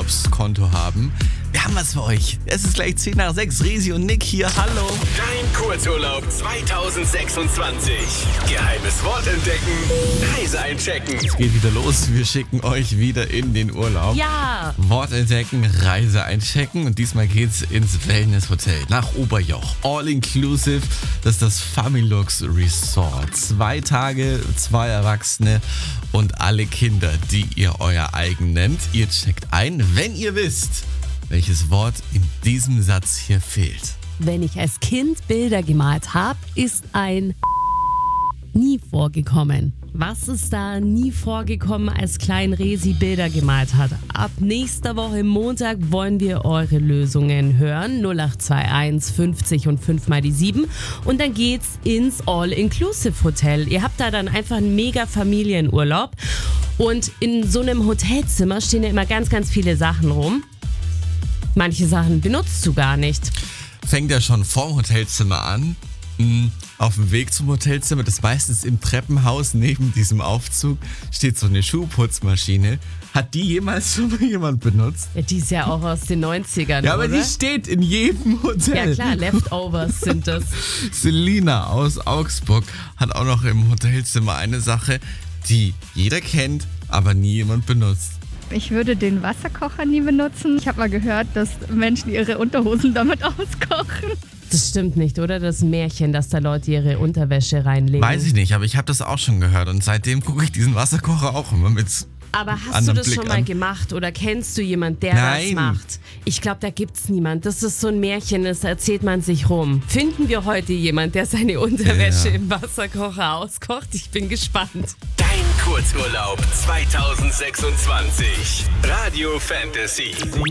Urlaubskonto haben. Wir haben was für euch. Es ist gleich 10 nach 6. Resi und Nick hier. Hallo. Dein Kurzurlaub 2026. Geheimes Wort entdecken. Reise einchecken. Es geht wieder los. Wir schicken euch wieder in den Urlaub. Ja. Wort entdecken, Reise einchecken. Und diesmal geht's ins Wellness-Hotel nach Oberjoch. All inclusive. Das ist das Familux Resort. 2 Tage, 2 Erwachsene und alle Kinder, die ihr euer eigen nennt. Ihr checkt ein, wenn ihr wisst, welches Wort in diesem Satz hier fehlt. Wenn ich als Kind Bilder gemalt habe, ist ein nie vorgekommen. Was ist da nie vorgekommen, als klein Resi Bilder gemalt hat? Ab nächster Woche Montag wollen wir eure Lösungen hören. 0821 50 und 5 mal die 7. Und dann geht's ins All-Inclusive-Hotel. Ihr habt da dann einfach einen mega Familienurlaub. Und in so einem Hotelzimmer stehen ja immer ganz, ganz viele Sachen rum. Manche Sachen benutzt du gar nicht. Fängt ja schon vorm Hotelzimmer an. Auf dem Weg zum Hotelzimmer, das meistens im Treppenhaus neben diesem Aufzug, steht so eine Schuhputzmaschine. Hat die jemals schon mal jemand benutzt? Ja, die ist ja auch aus den 90ern, Ja, aber oder? die steht in jedem Hotel. Ja klar, Leftovers sind das. Selina aus Augsburg hat auch noch im Hotelzimmer eine Sache, die jeder kennt, aber nie jemand benutzt. Ich würde den Wasserkocher nie benutzen. Ich habe mal gehört, dass Menschen ihre Unterhosen damit auskochen. Das stimmt nicht, oder? Das Märchen, dass da Leute ihre Unterwäsche reinlegen. Weiß ich nicht, aber ich habe das auch schon gehört und seitdem gucke ich diesen Wasserkocher auch immer mit. Aber hast du anderen das Blick schon mal an. gemacht oder kennst du jemanden, der Nein. das macht? Ich glaube, da gibt's niemand. Das ist so ein Märchen, das erzählt man sich rum. Finden wir heute jemanden, der seine Unterwäsche Ja. im Wasserkocher auskocht? Ich bin gespannt. Dein Kurzurlaub 2026. Radio Fantasy.